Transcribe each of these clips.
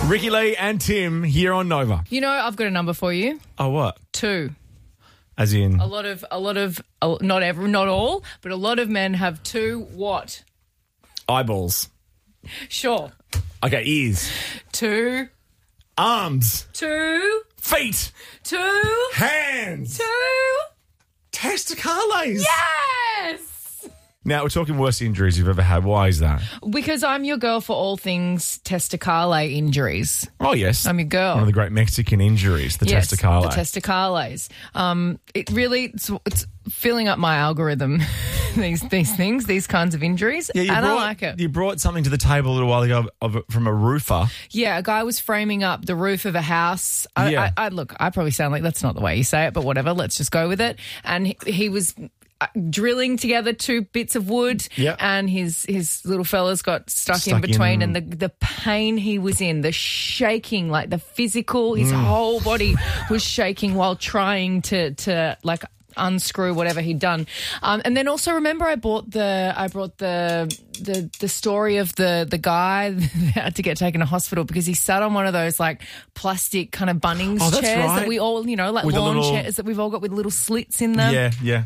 Ricky Lee and Tim here on Nova. You know, I've got a number for you. Oh, what? 2. As in? Not all, but a lot of men have 2 what? Eyeballs. Sure. Okay, ears. 2. Arms. 2. Feet. 2. Hands. 2. Testicles. Yes! Now, we're talking worst injuries you've ever had. Why is that? Because I'm your girl for all things testicale injuries. Oh, yes. I'm your girl. One of the great Mexican injuries, the testicale. The testicales. It really, it's filling up my algorithm, these things, these kinds of injuries, I like it. You brought something to the table a little while ago from a roofer. Yeah, a guy was framing up the roof of a house. Yeah. Look, I probably sound like that's not the way you say it, but whatever, let's just go with it. And he was drilling together 2 bits of wood, and his little fella's got stuck in between, and the pain he was in, the shaking, like the physical, his whole body was shaking while trying to like unscrew whatever he'd done. And then also remember I brought the story of the guy that had to get taken to hospital because he sat on one of those like plastic kind of Bunnings chairs that we all, like with lawn chairs that we've all got with little slits in them. Yeah.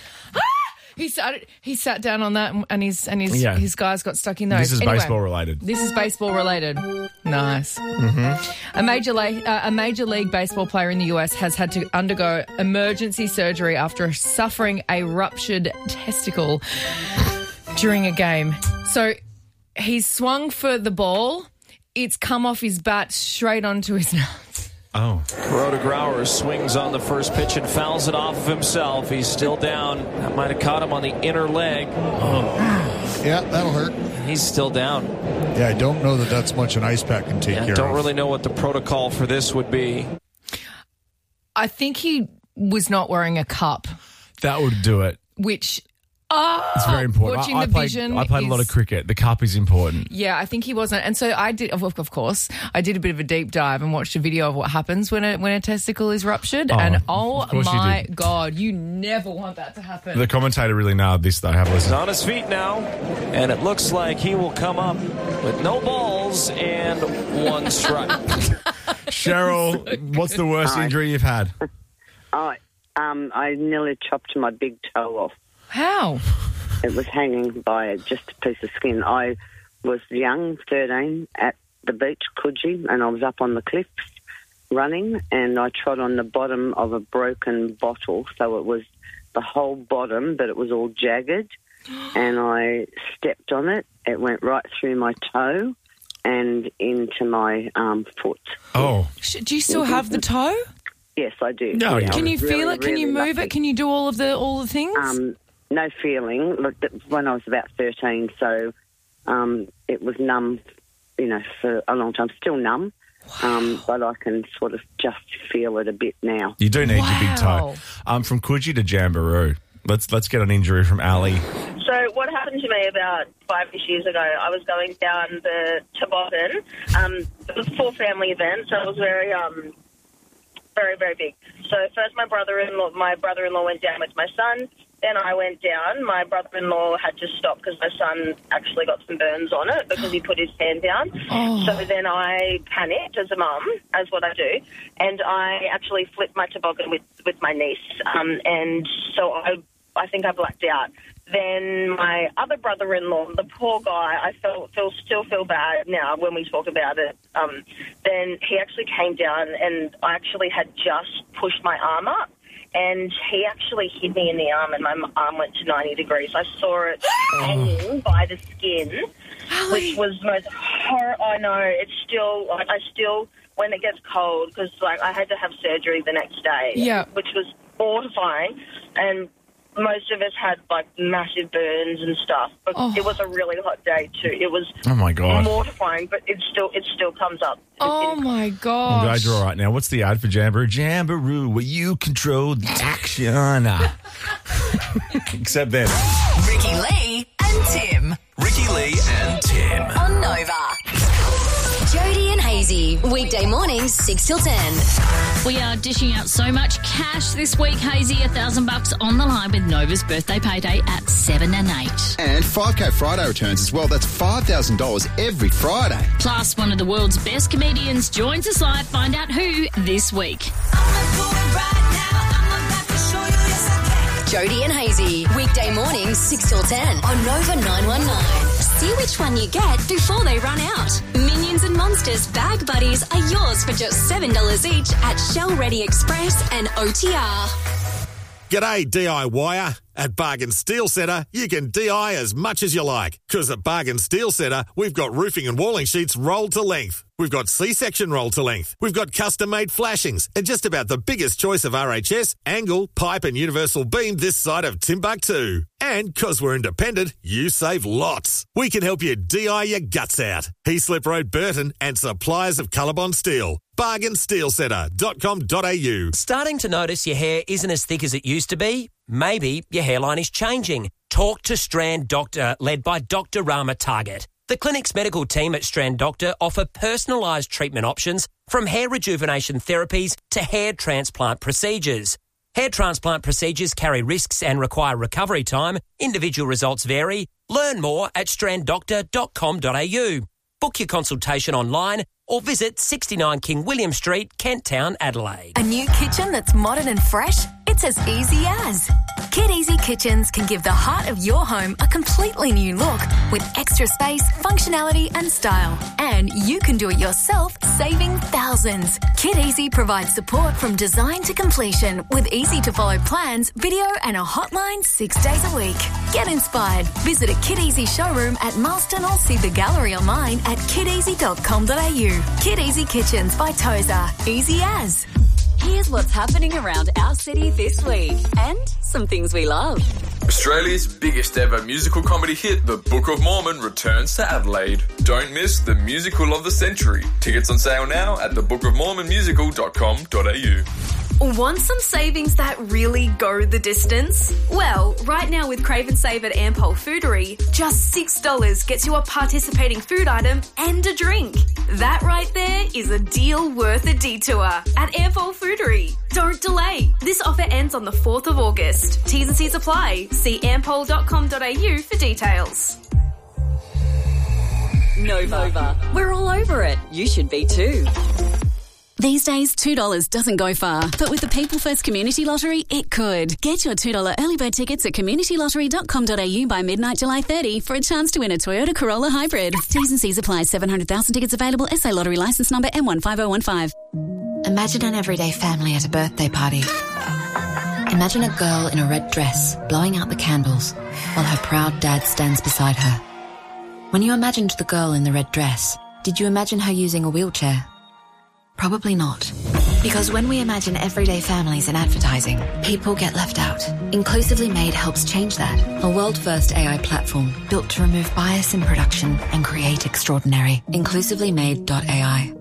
He sat down on that, and his guys got stuck in those. This is baseball related. This is baseball related. Nice. Mm-hmm. A major league baseball player in the US has had to undergo emergency surgery after suffering a ruptured testicle during a game. So he's swung for the ball. It's come off his bat straight onto his nuts. Oh. Rhoda Grauer swings on the first pitch and fouls it off of himself. He's still down. That might have caught him on the inner leg. Oh. Yeah, that'll hurt. He's still down. Yeah, I don't know that that's much an ice pack can take care of. Don't really know what the protocol for this would be. I think he was not wearing a cup. That would do it. Which... it's very important. Watching I played a lot of cricket. The cup is important. Yeah, I think he wasn't. And so I did, of course, I did a bit of a deep dive and watched a video of what happens when a testicle is ruptured. And oh my God, you never want that to happen. The commentator really nailed this, though. Have a listen. He's on his feet now, and it looks like he will come up with no balls and 1 strike. Cheryl, what's the worst injury you've had? I nearly chopped my big toe off. How? It was hanging by just a piece of skin. I was young, 13, at the beach, Coogee, and I was up on the cliffs running, and I trod on the bottom of a broken bottle, so it was the whole bottom, but it was all jagged, and I stepped on it. It went right through my toe and into my foot. Oh. Do you still have the toe? Yes, I do. No, yeah, Can you feel it? Can you move it? Can you do all the things? No feeling. Look, when I was about 13, so it was numb, for a long time. Still numb, but I can sort of just feel it a bit now. You do need your big toe. From Coogee to Jamboree. Let's get an injury from Ali. So what happened to me about 5-ish years ago, I was going down the toboggan. It was a 4-family event, so it was very, very, very big. So first my brother-in-law went down with my son. Then I went down. My brother-in-law had to stop because my son actually got some burns on it because he put his hand down. Oh. So then I panicked as a mum, as what I do, and I actually flipped my toboggan with my niece. And so I think I blacked out. Then my other brother-in-law, the poor guy, I still feel bad now when we talk about it. Then he actually came down, and I actually had just pushed my arm up. And he actually hit me in the arm, and my arm went to 90 degrees. I saw it hanging by the skin, which was the most horrible. I know. It's still, when it gets cold, because, I had to have surgery the next day, which was mortifying. And most of us had, massive burns and stuff. But it was a really hot day, too. It was mortifying, but it still comes up. Oh, my God. I'm glad you're all right now. What's the ad for Jamboree? Jamboree, where you control the action. Except then. Ricky Lee and Tim. Ricky Lee and Tim. On Nova. Jody and Hazy. Hazy. Weekday mornings, 6 till 10. We are dishing out so much cash this week, Hazy. $1,000 on the line with Nova's birthday payday at 7 and 8. And 5K Friday returns as well. That's $5,000 every Friday. Plus, one of the world's best comedians joins us live. Find out who this week. Jody and Hazy. Weekday mornings, 6 till 10 on Nova 919. See which one you get before they run out. Minions and Monsters Bag Buddies are yours for just $7 each at Shell Ready Express and OTR. G'day, DIYer. At Bargain Steel Centre, you can DI as much as you like. Because at Bargain Steel Centre, we've got roofing and walling sheets rolled to length. We've got C-section rolled to length. We've got custom-made flashings and just about the biggest choice of RHS, angle, pipe and universal beam this side of Timbuktu. And because we're independent, you save lots. We can help you DI your guts out. Heaslip Road, Burton and suppliers of Colorbond Steel. BargainSteelCentre.com.au. Starting to notice your hair isn't as thick as it used to be? Maybe your hairline is changing. Talk to Strand Doctor, led by Dr. Rama Target. The clinic's medical team at Strand Doctor offer personalised treatment options from hair rejuvenation therapies to hair transplant procedures. Hair transplant procedures carry risks and require recovery time. Individual results vary. Learn more at stranddoctor.com.au. Book your consultation online or visit 69 King William Street, Kent Town, Adelaide. A new kitchen that's modern and fresh? It's as easy as. Kid Easy Kitchens can give the heart of your home a completely new look with extra space, functionality and style. And you can do it yourself, saving thousands. Kid Easy provides support from design to completion with easy-to-follow plans, video and a hotline 6 days a week. Get inspired. Visit a Kid Easy showroom at Marston or see the gallery online at kideasy.com.au. Kid Easy Kitchens by Tozer. Easy as. Here's what's happening around our city this week and some things we love. Australia's biggest ever musical comedy hit, The Book of Mormon, returns to Adelaide. Don't miss the musical of the century. Tickets on sale now at thebookofmormonmusical.com.au. Want some savings that really go the distance? Well, right now with Crave and Save at Ampol Foodery, just $6 gets you a participating food item and a drink. That right there is a deal worth a detour at Ampol Foodery. Don't delay. This offer ends on the 4th of August. T's and C's apply. See ampol.com.au for details. Nova. We're all over it. You should be too. These days, $2 doesn't go far, but with the People First Community Lottery, it could. Get your $2 early bird tickets at communitylottery.com.au by midnight July 30 for a chance to win a Toyota Corolla Hybrid. T's and C's apply. 700,000 tickets available. SA Lottery licence number M15015. Imagine an everyday family at a birthday party. Imagine a girl in a red dress blowing out the candles while her proud dad stands beside her. When you imagined the girl in the red dress, did you imagine her using a wheelchair? Probably not. Because when we imagine everyday families in advertising, people get left out. Inclusively Made helps change that. A world-first AI platform built to remove bias in production and create extraordinary. Inclusivelymade.ai.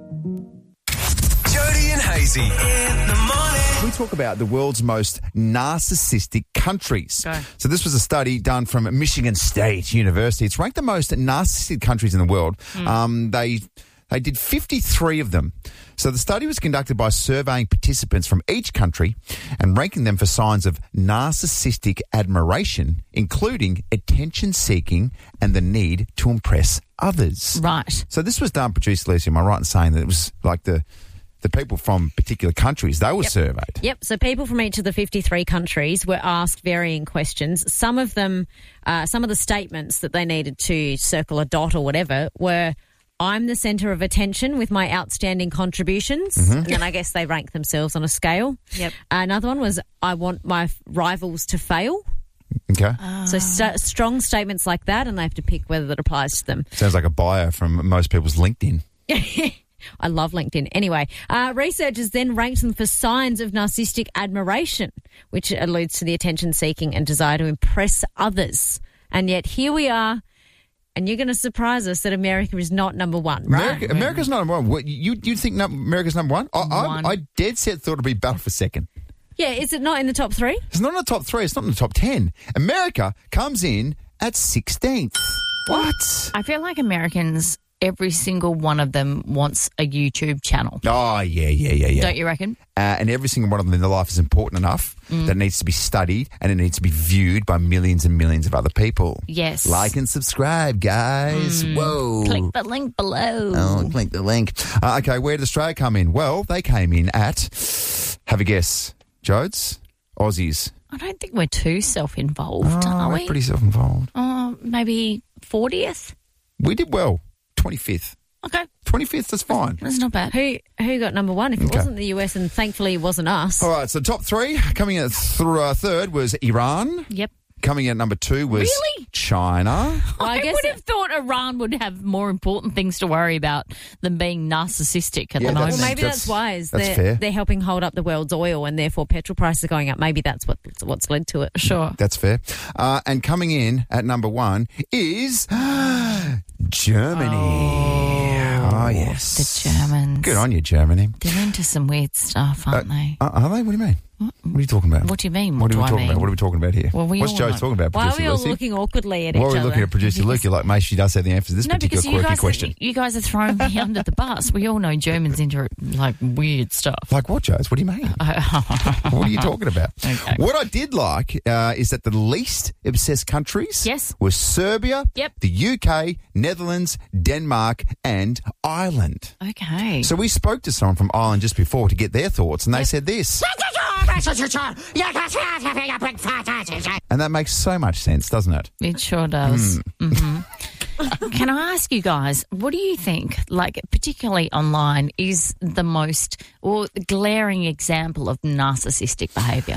Jody and Hazy in the morning. We talk about the world's most narcissistic countries. Okay. So this was a study done from Michigan State University. It's ranked the most narcissistic countries in the world. They did 53 of them. So the study was conducted by surveying participants from each country and ranking them for signs of narcissistic admiration, including attention-seeking and the need to impress others. Right. So this was done, producer Lisa, am I right in saying that it was like the people from particular countries, they were surveyed? Yep. So people from each of the 53 countries were asked varying questions. Some of them, some of the statements that they needed to circle a dot or whatever were, I'm the centre of attention with my outstanding contributions. Mm-hmm. And then I guess they rank themselves on a scale. Yep. Another one was, I want my rivals to fail. Okay. So strong statements like that, and they have to pick whether that applies to them. Sounds like a bio from most people's LinkedIn. I love LinkedIn. Anyway, researchers then ranked them for signs of narcissistic admiration, which alludes to the attention-seeking and desire to impress others. And yet here we are. And you're going to surprise us that America is not number one, right? America's not number one. What, you think America's number one? I dead set thought it'd be battle for second. Yeah, is it not in the top 3? It's not in the top 3. It's not in the top 10. America comes in at 16th. What? I feel like Americans every single one of them wants a YouTube channel. Oh, yeah. Don't you reckon? And every single one of them in their life is important enough that it needs to be studied and it needs to be viewed by millions and millions of other people. Yes. Like and subscribe, guys. Whoa. Click the link below. Oh, click the link. Okay, where did Australia come in? Well, they came in at, have a guess, Jodes? Aussies. I don't think we're too self-involved, are we're we? pretty self-involved. Maybe 40th? We did well. 25th. Okay. 25th, that's fine. That's not bad. Who got number one? If it wasn't the US, and thankfully it wasn't us. All right, so top three. Coming in at third was Iran. Yep. Coming in at number 2 was China. Well, I would have thought Iran would have more important things to worry about than being narcissistic at the moment. Well, maybe that's wise. That's fair. They're helping hold up the world's oil, and therefore petrol prices are going up. Maybe that's what's led to it. Sure. That's fair. And coming in at number 1 is Germany. Oh, yes. The Germans. Good on you, Germany. They're into some weird stuff, aren't they? Are they? What do you mean? What are you talking about? What do you mean? What are we talking about? What are we talking about here? Well, What's Joe talking about? Why are Producer we all Lucy? looking awkwardly at each Why other? are we looking at Producer Luke? You're like, mate, she does have the answer to this particular quirky question. You guys are throwing me under the bus. We all know Germans into like weird stuff. Like what, Joe? What do you mean? What are you talking about? Okay. What I did like is that the least obsessed countries were Serbia, the UK, Netherlands, Denmark, and Ireland. Okay. So we spoke to someone from Ireland just before to get their thoughts, and they said this. And that makes so much sense, doesn't it? It sure does. Can I ask you guys, what do you think, like particularly online, is the most or glaring example of narcissistic behaviour?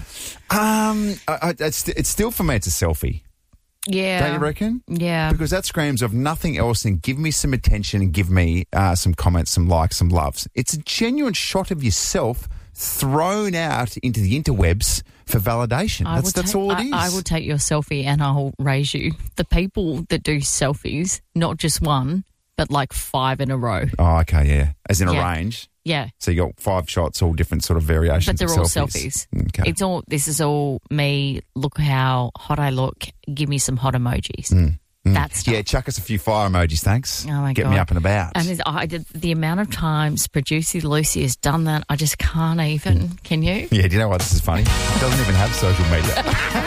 It's still, for me, it's a selfie. Yeah. Don't you reckon? Yeah. Because that screams of nothing else than give me some attention and give me some comments, some likes, some loves. It's a genuine shot of yourself thrown out into the interwebs for validation. That's all it is. I will take your selfie and I'll raise you. The people that do selfies, not just one, but like 5 in a row. Oh, okay, yeah. As in a range? Yeah. So you got 5 shots, all different sort of variations but they're of all selfies. Okay. This is all me. Look how hot I look. Give me some hot emojis. That's stuff. Yeah, chuck us a few fire emojis, thanks. Oh, my God. Get me up and about. And I did the amount of times producer Lucy has done that, I just can't even. Can you? Yeah, do you know why this is funny? It doesn't even have social media.